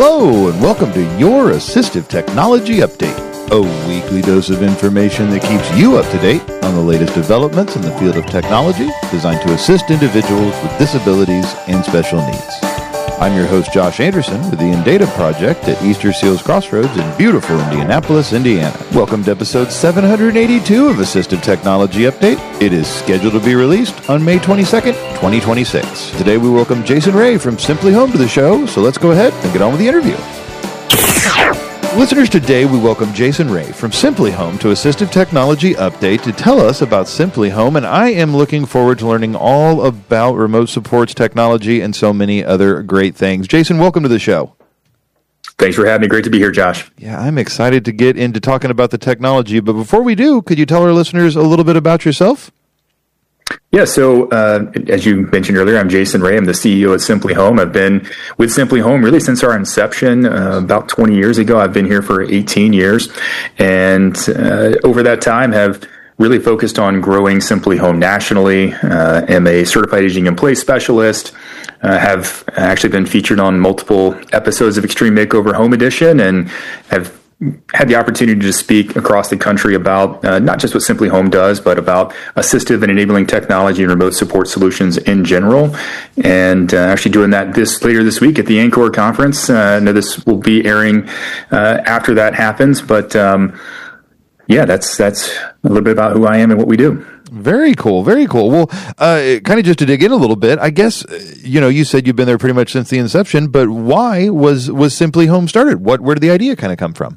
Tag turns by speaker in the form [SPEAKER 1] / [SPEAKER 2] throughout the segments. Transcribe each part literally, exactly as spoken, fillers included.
[SPEAKER 1] Hello, and welcome to your Assistive Technology Update, a weekly dose of information that keeps you up to date on the latest developments in the field of technology designed to assist individuals with disabilities and special needs. I'm your host, Josh Anderson, with the Indata Project at Easter Seals Crossroads in beautiful Indianapolis, Indiana. Welcome to episode seven hundred eighty-two of Assistive Technology Update. It is scheduled to be released on May twenty-second, twenty twenty-six. Today we welcome Jason Ray from Simply Home to the show, so let's go ahead and get on with the interview. Listeners, today we welcome Jason Ray from Simply Home to Assistive Technology Update to tell us about Simply Home, and I am looking forward to learning all about remote supports technology and so many other great things. Jason, welcome to the show.
[SPEAKER 2] Thanks for having me. Great to be here, Josh.
[SPEAKER 1] Yeah, I'm excited to get into talking about the technology, but before we do, could you tell our listeners a little bit about yourself?
[SPEAKER 2] Yeah, so uh, as you mentioned earlier, I'm Jason Ray. I'm the C E O of Simply Home. I've been with Simply Home really since our inception uh, about twenty years ago. I've been here for eighteen years, and uh, over that time have really focused on growing Simply Home nationally. Uh, am a certified aging in place specialist. Uh, have actually been featured on multiple episodes of Extreme Makeover Home Edition, and have had the opportunity to speak across the country about uh, not just what Simply Home does, but about assistive and enabling technology and remote support solutions in general. And uh, actually doing that this later this week at the Encore conference. Uh, I know this will be airing uh, after that happens, but um, yeah, that's that's a little bit about who I am and what we do.
[SPEAKER 1] Very cool, very cool. Well, uh, kind of just to dig in a little bit, I guess, you know, you said you've been there pretty much since the inception, but why was, was Simply Home started? What, where did the idea kind of come from?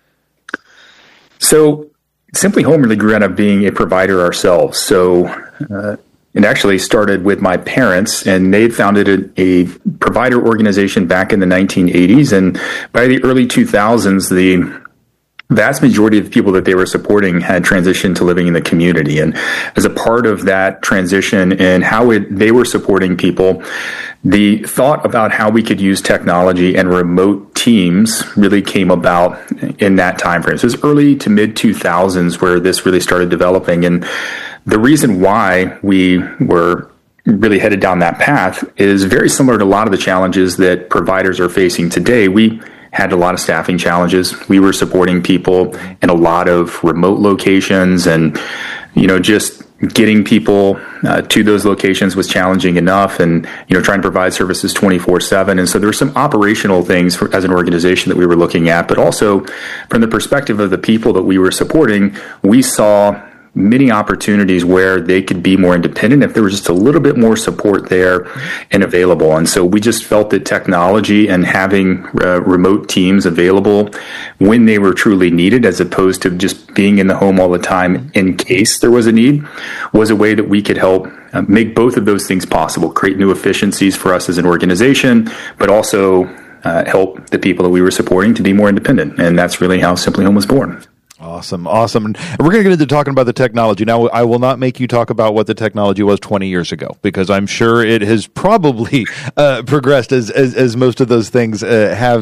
[SPEAKER 2] So Simply Home really grew out of being a provider ourselves. So uh, it actually started with my parents, and they founded a, a provider organization back in the nineteen eighties. And by the early two thousands, the vast majority of the people that they were supporting had transitioned to living in the community. And as a part of that transition and how it, they were supporting people, the thought about how we could use technology and remote teams really came about in that time frame. So it was early to mid two thousands where this really started developing. And the reason why we were really headed down that path is very similar to a lot of the challenges that providers are facing today. We had a lot of staffing challenges. We were supporting people in a lot of remote locations, and, you know, just getting people uh, to those locations was challenging enough, and, you know, trying to provide services twenty-four seven. And so there were some operational things for, as an organization that we were looking at, but also from the perspective of the people that we were supporting, we saw many opportunities where they could be more independent if there was just a little bit more support there and available. And so we just felt that technology and having uh, remote teams available when they were truly needed, as opposed to just being in the home all the time in case there was a need, was a way that we could help uh, make both of those things possible, create new efficiencies for us as an organization, but also uh, help the people that we were supporting to be more independent. And that's really how Simply Home was born.
[SPEAKER 1] Awesome, awesome. And we're going to get into talking about the technology. Now, I will not make you talk about what the technology was twenty years ago, because I'm sure it has probably uh, progressed as, as as most of those things uh, have